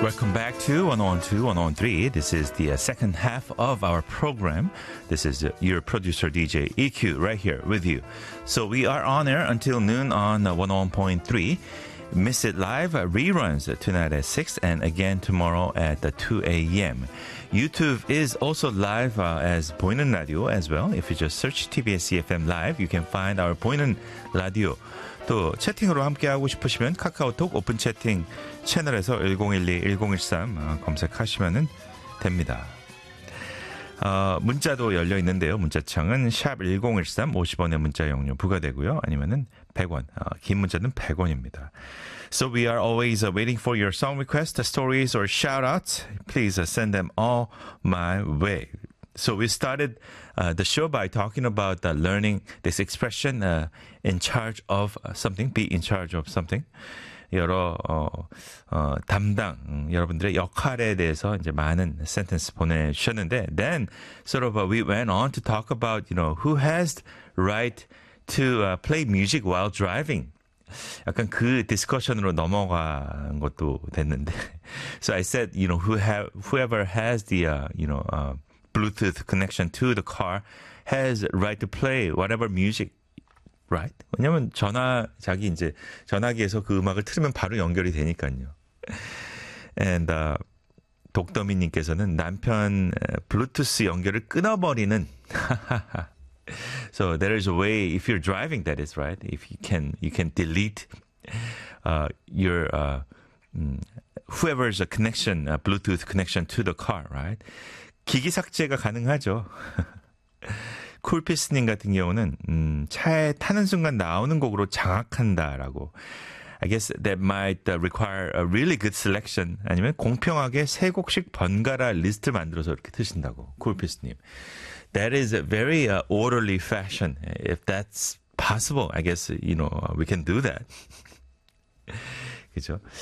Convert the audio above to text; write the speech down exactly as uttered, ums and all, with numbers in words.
Welcome back to one oh one two, one oh one three. This is the uh, second half of our program. This is uh, your producer D J E Q right here with you. So we are on air until noon on uh, one oh one point three. Miss It Live uh, reruns tonight at six and again tomorrow at uh, two a.m. YouTube is also live uh, as 보이는 라디오 as well. If you just search 티비에스 이에프엠 Live, you can find our 보이는 라디오. 또 채팅으로 함께하고 싶으시면 카카오톡 오픈 채팅 채널에서 일공일이 일공일삼 어, 검색하시면 됩니다. 어, 문자도 열려 있는데요. 문자창은 샵 일공일삼 오십 원의 문자 용료 부과되고요. 아니면은 백 원, 어, 긴 문자는 백 원입니다. So we are always uh, waiting for your song requests, stories, or shout-outs. Please uh, send them all my way. So we started uh, the show by talking about uh, learning this expression, uh, in charge of something, be in charge of something. 여러 어, 어, 담당 음, 여러분들의 역할에 대해서 이제 많은 센텐스 보내주셨는데, then sort of uh, we went on to talk about you know who has the right to uh, play music while driving. 약간 그 디스커션으로 넘어간 것도 됐는데, so I said you know who have whoever has the uh, you know uh, Bluetooth connection to the car has right to play whatever music. Right? 왜냐면 전화 자기 이제 전화기에서 그 음악을 틀으면 바로 연결이 되니까요. And uh, 독더미님께서는 남편 블루투스 연결을 끊어버리는. So there is a way if you're driving, that is right. If you can, you can delete uh, your uh, um, whoever's a connection, a Bluetooth connection to the car, right? 기기 삭제가 가능하죠. 쿨피스님 같은 경우는 음, 차에 타는 순간 나오는 곡으로 장악한다라고. I guess that might require a really good selection. 아니면 공평하게 세 곡씩 번갈아 리스트 만들어서 이렇게 트신다고. 쿨피스님. That is a very uh, orderly fashion. If that's possible, I guess you know we can do that. 그죠?